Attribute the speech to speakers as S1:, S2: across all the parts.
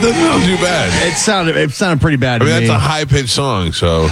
S1: doesn't sound too bad.
S2: It sounded pretty bad.
S1: I mean,
S2: to me.
S1: that's a high pitched song, so.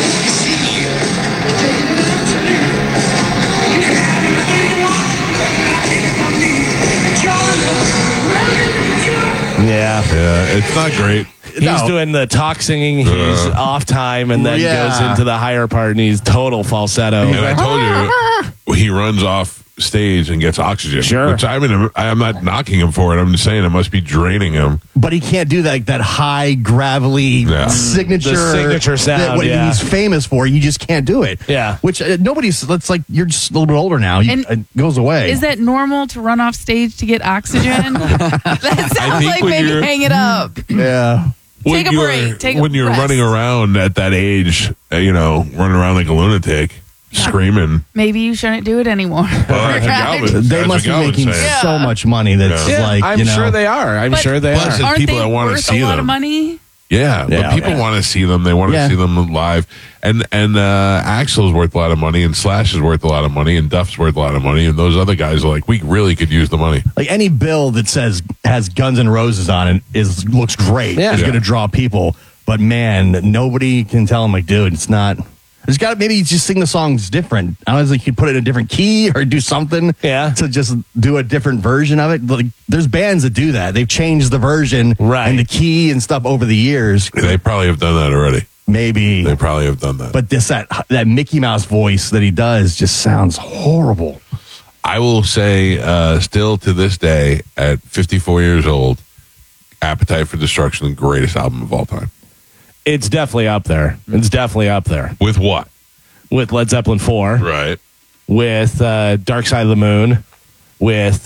S2: Yeah,
S1: it's not great.
S3: He's doing the talk singing. He's off time, and then goes into the higher part, and he's total falsetto.
S1: And I told you, he runs off stage and gets oxygen.
S3: Sure.
S1: Which I'm not knocking him for it. I'm just saying it must be draining him.
S2: But he can't do that high gravelly signature.
S3: The signature sound.
S2: What he's famous for. You just can't do it.
S3: Yeah.
S2: Which that's like you're just a little bit older now. It goes away.
S4: Is that normal to run off stage to get oxygen? That sounds like maybe hang it up.
S2: Yeah.
S4: Take a break.
S1: When you're running around at that age, running around like a lunatic, screaming.
S4: Maybe you shouldn't do it anymore.
S2: They must be making so much money that's
S3: I'm sure they are. I'm sure they
S1: Plus,
S3: are.
S1: there's people that want to see
S4: a lot
S1: them.
S4: of money?
S1: Yeah, but people want to see them. They want to see them live. And Axl's worth a lot of money, and Slash is worth a lot of money, and Duff's worth a lot of money, and those other guys are like, we really could use the money.
S2: Like any bill that has Guns N' Roses on it looks great.
S3: Yeah.
S2: It's going to draw people. But man, nobody can tell him like, dude, it's not. There's got to maybe just sing the songs different. I was like, you could put it in a different key or do something. To just do a different version of it. Like, there's bands that do that. They've changed the version and the key and stuff over the years.
S1: They probably have done that already.
S2: Maybe
S1: they probably have done that.
S2: But that Mickey Mouse voice that he does just sounds horrible.
S1: I will say, still to this day, at 54 years old, Appetite for Destruction, the greatest album of all time.
S3: It's definitely up there. It's definitely up there.
S1: With what?
S3: With Led Zeppelin 4.
S1: Right.
S3: With Dark Side of the Moon. With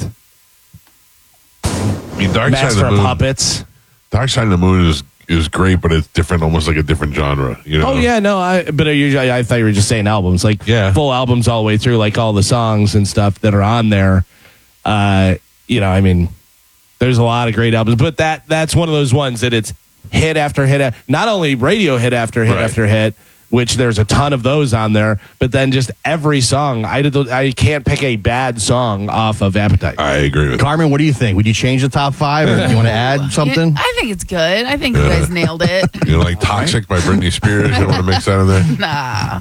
S1: Master
S3: of Puppets.
S1: Dark Side of the Moon is great, but it's different, almost like a different genre.
S3: Oh yeah, no. I thought you were just saying albums, like full albums all the way through, like all the songs and stuff that are on there. There's a lot of great albums, but that's one of those ones that it's hit after hit, not only radio hit after hit after hit, which there's a ton of those on there, but then just every song. I can't pick a bad song off of Appetite.
S1: I agree with
S2: Carmen, what do you think? Would you change the top 5 or do you want to add something?
S4: I think it's good. I think you guys nailed it.
S1: Like Toxic by Britney Spears? You want to mix that in there?
S4: Nah.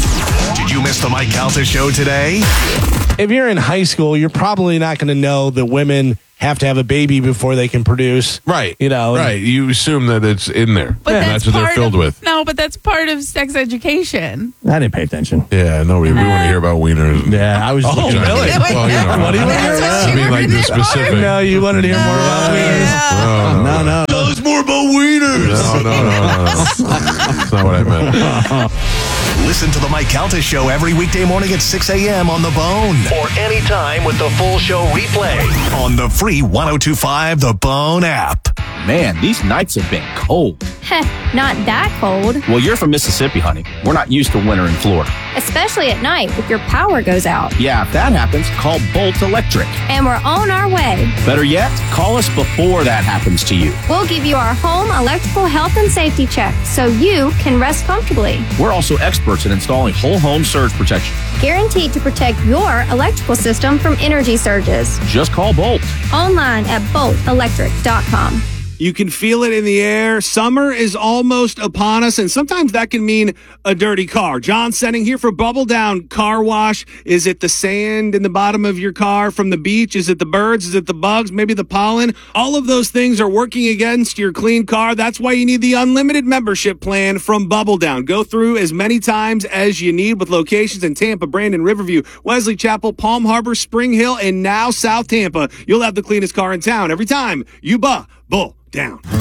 S5: Did you miss the Mike Calta show today?
S3: If you're in high school, you're probably not going to know that women have to have a baby before they can produce.
S1: Right.
S3: Right.
S1: You assume that it's in there.
S4: But
S1: that's what they're filled with.
S4: No, but that's part of sex education.
S2: I didn't pay attention.
S1: Yeah, no, we want to hear about wieners.
S2: Yeah, I was looking
S1: really? Well,
S3: what do you want to hear about?
S1: I mean, like the specific.
S3: No, you wanted to hear more about wieners?
S1: No.
S2: Tell us more about wieners.
S1: No. That's not what I meant.
S5: Listen to the Mike Calta show every weekday morning at 6 a.m. on The Bone. Or anytime with the full show replay on the free 102.5 The Bone app.
S6: Man, these nights have been cold.
S7: Heh, not that cold.
S6: Well, you're from Mississippi, honey. We're not used to winter in Florida.
S7: Especially at night if your power goes out.
S6: Yeah, if that happens, call Bolt Electric.
S7: And we're on our way.
S6: Better yet, call us before that happens to you.
S7: We'll give you our home electrical health and safety check so you can rest comfortably.
S6: We're also experts in installing whole home surge protection.
S7: Guaranteed to protect your electrical system from energy surges.
S6: Just call Bolt.
S7: Online at boltelectric.com.
S8: You can feel it in the air. Summer is almost upon us, and sometimes that can mean a dirty car. John Senning here for Bubble Down Car Wash. Is it the sand in the bottom of your car from the beach? Is it the birds? Is it the bugs? Maybe the pollen? All of those things are working against your clean car. That's why you need the unlimited membership plan from Bubble Down. Go through as many times as you need with locations in Tampa, Brandon, Riverview, Wesley Chapel, Palm Harbor, Spring Hill, and now South Tampa. You'll have the cleanest car in town every time you Bubble Down.